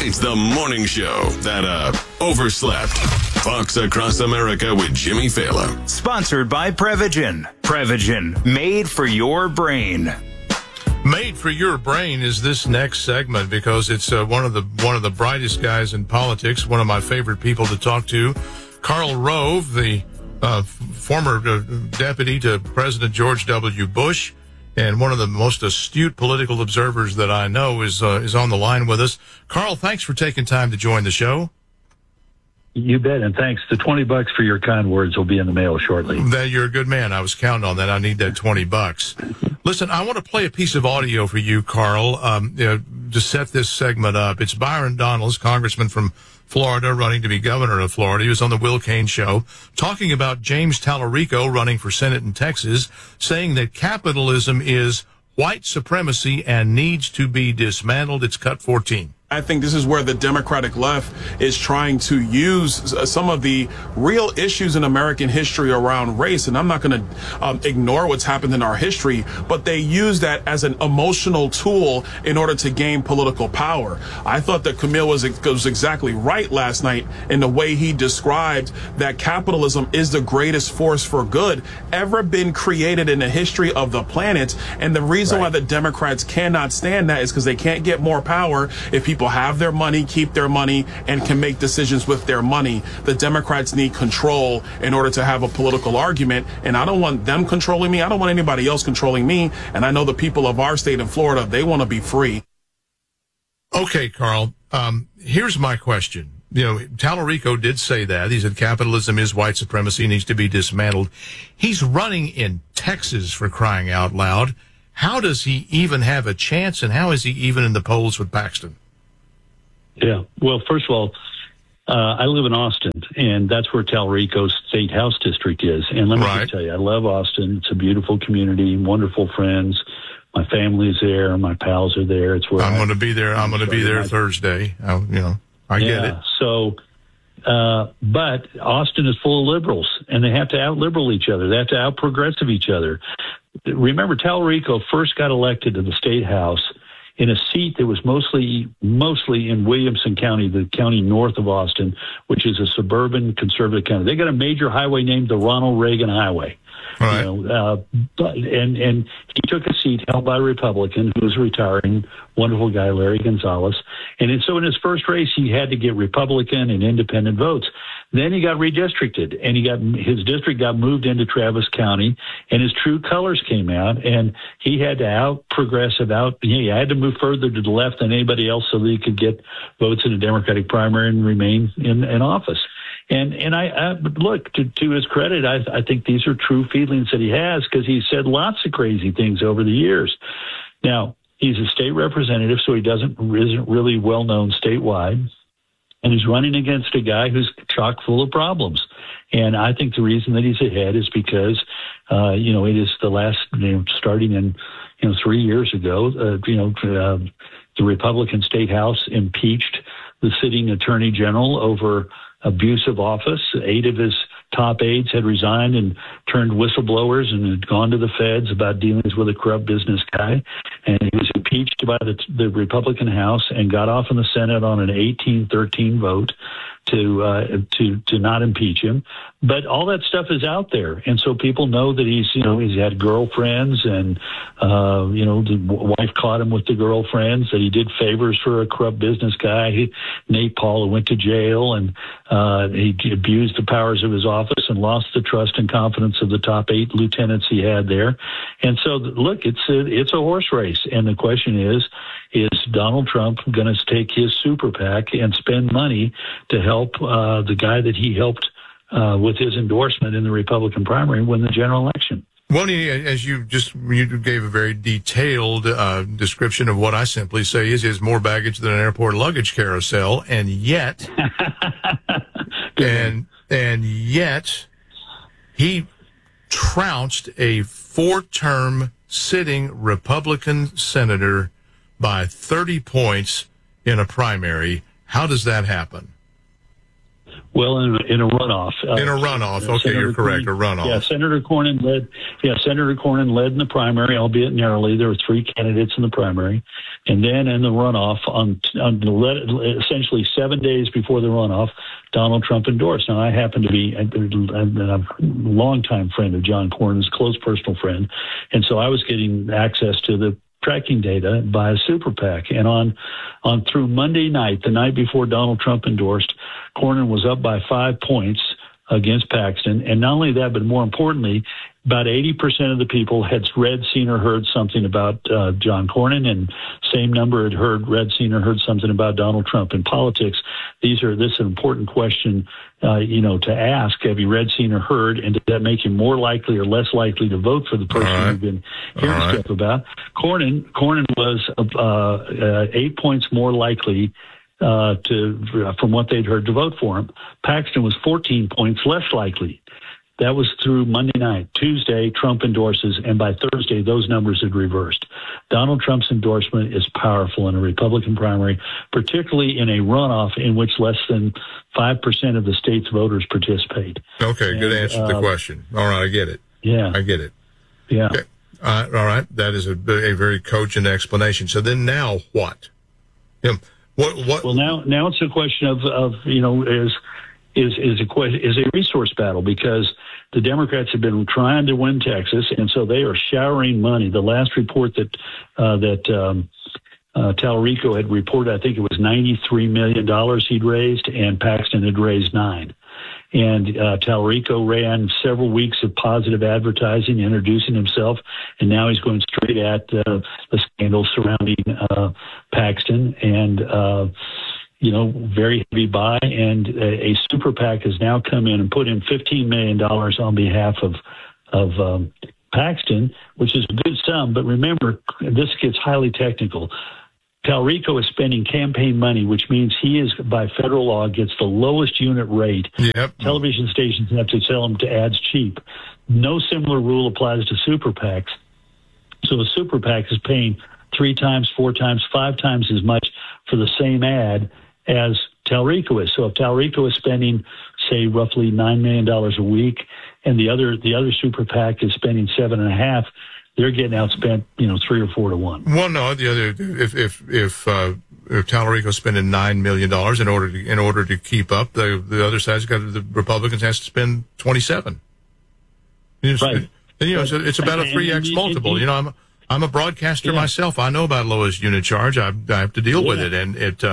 It's the morning show that, overslept. Fox Across America with Jimmy Fallon. Sponsored by Prevagen. Prevagen, made for your brain. Made for your brain is this next segment because it's one of the brightest guys in politics, one of my favorite people to talk to, Karl Rove, the former deputy to President George W. Bush, and one of the most astute political observers that I know is on the line with us. Karl, thanks for taking time to join the show. You bet, and thanks. The $20 for your kind words will be in the mail shortly. That you're a good man. I was counting on that. I need that $20. Listen, I want to play a piece of audio for you, Karl, to set this segment up. It's Byron Donalds, congressman from Florida, running to be governor of Florida. He was on the Will Cain show talking about James Talarico running for Senate in Texas, saying that capitalism is white supremacy and needs to be dismantled. It's cut 14. I think this is where the Democratic left is trying to use some of the real issues in American history around race. And I'm not going to ignore what's happened in our history, but they use that as an emotional tool in order to gain political power. I thought that Camille was exactly right last night in the way he described that capitalism is the greatest force for good ever been created in the history of the planet. And the reason why the Democrats cannot stand that is because they can't get more power if people have their money, keep their money, and can make decisions with their money. The Democrats need control in order to have a political argument, and I don't want them controlling me. I don't want anybody else controlling me, and I know the people of our state in Florida, they want to be free. Okay, Karl, here's my question. You know, Talarico did say that. He said capitalism is white supremacy, needs to be dismantled. He's running in Texas, for crying out loud. How does he even have a chance, and how is he even in the polls with Paxton? Yeah. Well, first of all, I live in Austin, and that's where Talarico's State House District is. And let me just tell you, I love Austin. It's a beautiful community, wonderful friends. My family's there. My pals are there. It's where I'm going to be there. I'm going to be there Thursday. I get it. So, but Austin is full of liberals, and they have to out-liberal each other. They have to out-progressive each other. Remember, Talarico first got elected to the State House in a seat that was mostly in Williamson County, the county north of Austin, which is a suburban conservative county. They got a major highway named the Ronald Reagan Highway. Right. And he took a seat held by a Republican who was retiring, wonderful guy, Larry Gonzalez. And so in his first race, he had to get Republican and independent votes. Then he got redistricted, and his district got moved into Travis County, and his true colors came out, and he had to he had to move further to the left than anybody else so that he could get votes in a Democratic primary and remain in office. And I look, to his credit, I think these are true feelings that he has, because he said lots of crazy things over the years. Now, he's a state representative, so he isn't really well known statewide. And he's running against a guy who's chock full of problems. And I think the reason that he's ahead is because, it is the last, starting in, 3 years ago, the Republican State House impeached the sitting attorney general over abuse of office. 8 of his top aides had resigned and turned whistleblowers and had gone to the feds about dealings with a corrupt business guy. And he was impeached by the Republican House and got off in the Senate on an 18-13 vote to not impeach him. But all that stuff is out there. And so people know that he's had girlfriends, and, the wife caught him with the girlfriends, that he did favors for a corrupt business guy, Nate Paul, who went to jail, and he abused the powers of his office and lost the trust and confidence of the top 8 lieutenants he had there. And so, look, it's a horse race. And the question is Donald Trump going to take his super PAC and spend money to help the guy that he helped with his endorsement in the Republican primary win the general election? Well, as you gave a very detailed description of what I simply say is more baggage than an airport luggage carousel, and yet, and yet, he trounced a 4-term sitting Republican senator by 30 points in a primary. How does that happen? Well, in a runoff. In a runoff. Okay, Senator you're correct. A runoff. Yeah, Senator Cornyn led. Yeah, Senator Cornyn led in the primary, albeit narrowly. There were 3 candidates in the primary, and then in the runoff, essentially 7 days before the runoff, Donald Trump endorsed. Now, I happen to be a longtime friend of John Cornyn's, close personal friend, and so I was getting access to the tracking data by a super PAC. And on through Monday night, the night before Donald Trump endorsed, Cornyn was up by 5 points against Paxton. And not only that, but more importantly, about 80% of the people had read, seen, or heard something about John Cornyn, and same number had read, seen, or heard something about Donald Trump. In politics, this is an important question, to ask. Have you read, seen, or heard, and does that make you more likely or less likely to vote for the person you've been hearing stuff about? Cornyn was 8 points more likely from what they'd heard to vote for him. Paxton was 14 points less likely. That was through Monday night. Tuesday, Trump endorses, and by Thursday, those numbers had reversed. Donald Trump's endorsement is powerful in a Republican primary, particularly in a runoff in which less than 5% of the state's voters participate. Okay, good answer to the question. All right, I get it. Yeah. I get it. Yeah. Okay. All right, that is a very cogent explanation. So then now what? What? Well, now it's a question of is a resource battle, because the Democrats have been trying to win Texas, and so they are showering money. The last report that Tallarico had reported, I think it was $93 million he'd raised, and Paxton had raised $9 million. And Tallarico ran several weeks of positive advertising, introducing himself, and now he's going straight at the scandals surrounding Paxton, and very heavy buy. And a super PAC has now come in and put in $15 million on behalf of Paxton, which is a good sum. But remember, this gets highly technical. Tallarico is spending campaign money, which means he is, by federal law, gets the lowest unit rate. Yep. Television stations have to sell them to ads cheap. No similar rule applies to super PACs. So a super PAC is paying 3 times, 4 times, 5 times as much for the same ad as Tallarico is. So if Tallarico is spending, say, roughly $9 million a week, and the other super PAC is spending $7.5 million, they're getting outspent, 3 or 4 to 1. Well, no, the other, if Tallarico's spending $9 million in order to keep up, the other side's got, the Republicans has to spend 27. Right. And, so it's about a 3x multiple. I'm a broadcaster myself. I know about lowest unit charge. I have to deal with it, and it.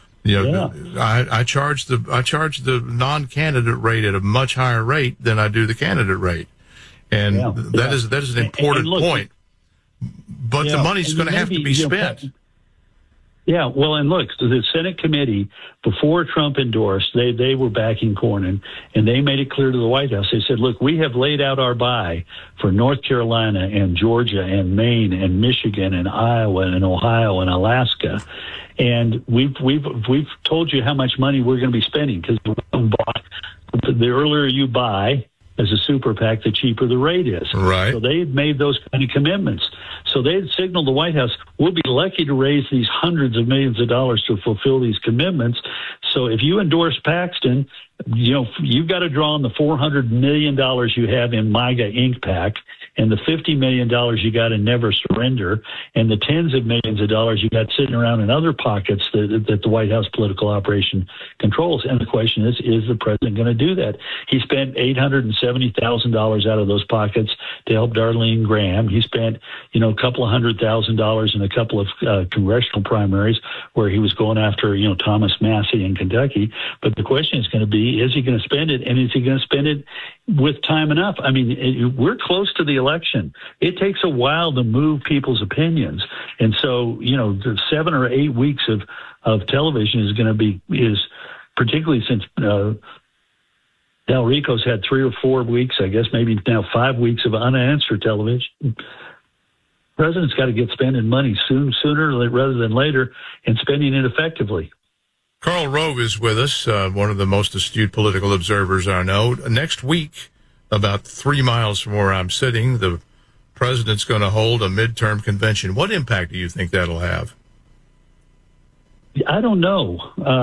I charge the non-candidate rate at a much higher rate than I do the candidate rate. And that is an important point. But the money's going to have to be spent. Yeah, well, and look, the Senate committee, before Trump endorsed, they were backing Cornyn, and they made it clear to the White House. They said, look, we have laid out our buy for North Carolina and Georgia and Maine and Michigan and Iowa and Ohio and Alaska. And we've told you how much money we're going to be spending, because the earlier you buy as a super PAC, the cheaper the rate is. Right. So they've made those kind of commitments. So they had signaled the White House, we'll be lucky to raise these hundreds of millions of dollars to fulfill these commitments. So if you endorse Paxton, you've got to draw on the $400 million you have in MAGA Inc. PAC, and the $50 million you got in Never Surrender, and the tens of millions of dollars you got sitting around in other pockets that the White House political operation controls. And the question is the president going to do that? He spent $870,000 out of those pockets to help Darlene Graham. He spent, a couple of $100,000 in a couple of congressional primaries where he was going after, Thomas Massie in Kentucky. But the question is going to be, is he going to spend it? And is he going to spend it with time enough? I mean, we're close to the election. It takes a while to move people's opinions. And so, the 7 or 8 weeks of television is particularly since Tallarico's had 3 or 4 weeks, I guess maybe now 5 weeks of unanswered television. The president's got to get spending money sooner rather than later, and spending it effectively. Karl Rove is with us, one of the most astute political observers I know. Next week, about 3 miles from where I'm sitting, the president's going to hold a midterm convention. What impact do you think that'll have? I don't know.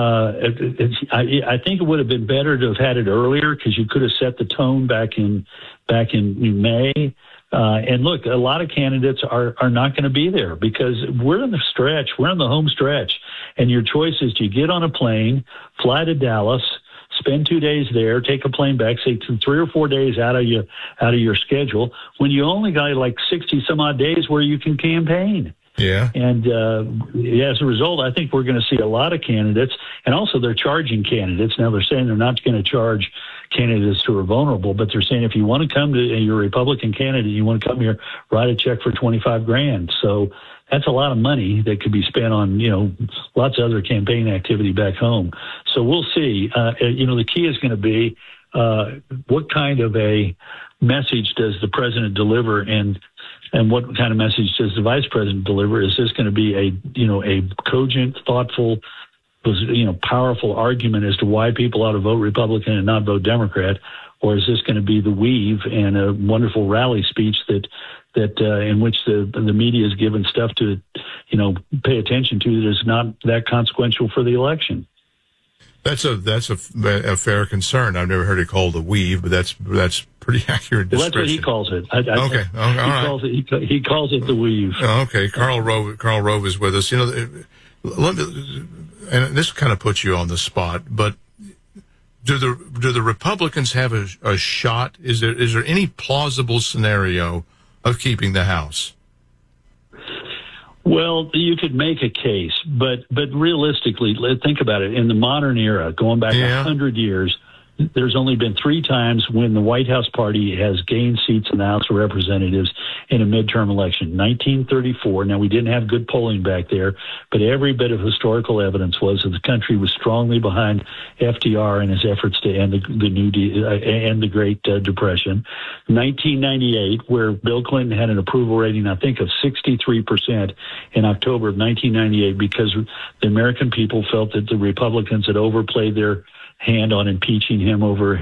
I think it would have been better to have had it earlier because you could have set the tone back in May. And look, a lot of candidates are not going to be there because we're in the stretch. We're in the home stretch. And your choice is to get on a plane, fly to Dallas, spend 2 days there, take a plane back, say 3 or 4 days out of your schedule when you only got like 60 some odd days where you can campaign. Yeah. And as a result, I think we're going to see a lot of candidates, and also they're charging candidates. Now they're saying they're not going to charge candidates who are vulnerable, but they're saying if you want to come to you're a Republican candidate, you want to come here, write a check for $25,000. So that's a lot of money that could be spent on, lots of other campaign activity back home. So we'll see. The key is going to be what kind of a message does the president deliver, and what kind of message does the vice president deliver? Is this going to be a cogent, thoughtful, powerful argument as to why people ought to vote Republican and not vote Democrat, or is this going to be the weave and a wonderful rally speech that in which the media is given stuff to pay attention to that is not that consequential for the election? That's a fair concern. I've never heard it called a weave, but that's pretty accurate description. Well, that's what he calls it. Okay. All right. He calls it the weave. Okay. Karl Rove is with us. And this kind of puts you on the spot, but do the Republicans have a shot? Is there any plausible scenario of keeping the House? Well, you could make a case, but realistically, think about it. In the modern era, going back 100 years, there's only been 3 times when the White House party has gained seats in the House of Representatives in a midterm election. 1934. Now, we didn't have good polling back there, but every bit of historical evidence was that the country was strongly behind FDR in his efforts to end the Great Depression. 1998, where Bill Clinton had an approval rating, I think, of 63% in October of 1998, because the American people felt that the Republicans had overplayed their hand on impeaching him over